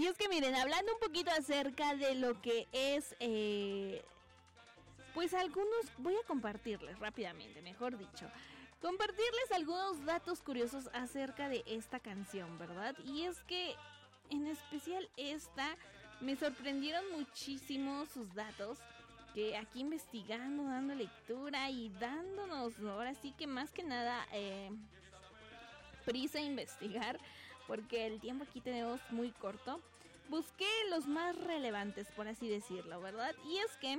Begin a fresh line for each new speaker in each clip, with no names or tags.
Y es que miren, hablando un poquito acerca de lo que es, pues voy a compartirles rápidamente, mejor dicho. Compartirles algunos datos curiosos acerca de esta canción, ¿verdad? Y es que, en especial esta, me sorprendieron muchísimo sus datos, que aquí investigando, dando lectura y dándonos, ahora sí que más que nada, prisa a investigar, porque el tiempo aquí tenemos muy corto. Busqué los más relevantes, por así decirlo, ¿verdad? Y es que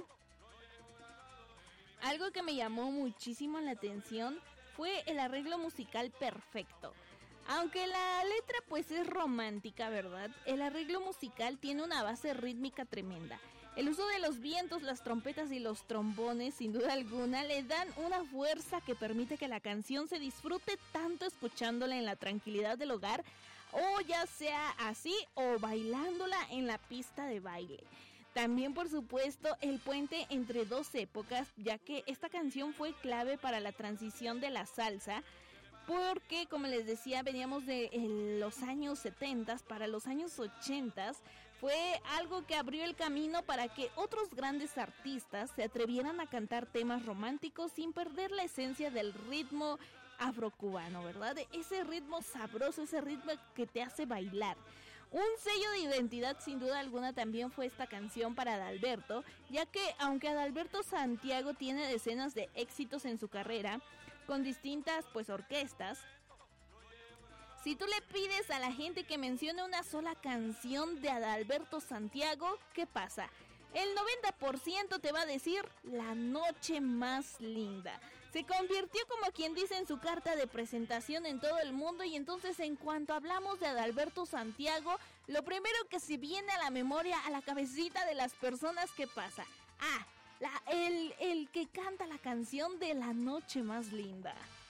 algo que me llamó muchísimo la atención fue el arreglo musical perfecto. Aunque la letra pues es romántica, ¿verdad? El arreglo musical tiene una base rítmica tremenda. El uso de los vientos, las trompetas y los trombones, sin duda alguna, le dan una fuerza que permite que la canción se disfrute tanto escuchándola en la tranquilidad del hogar, o ya sea así, o bailándola en la pista de baile. También, por supuesto, el puente entre dos épocas, ya que esta canción fue clave para la transición de la salsa, porque, como les decía, veníamos de los años 70 para los años 80. Fue algo que abrió el camino para que otros grandes artistas se atrevieran a cantar temas románticos sin perder la esencia del ritmo afrocubano, ¿verdad? Ese ritmo sabroso, ese ritmo que te hace bailar. Un sello de identidad sin duda alguna también fue esta canción para Adalberto, ya que aunque Adalberto Santiago tiene decenas de éxitos en su carrera, con distintas pues orquestas, si tú le pides a la gente que mencione una sola canción de Adalberto Santiago, ¿qué pasa? El 90% te va a decir La Noche Más Linda. Se convirtió, como quien dice, en su carta de presentación en todo el mundo. Y entonces, en cuanto hablamos de Adalberto Santiago, lo primero que se viene a la memoria, a la cabecita de las personas, ¿qué pasa? El que canta la canción de La Noche Más Linda.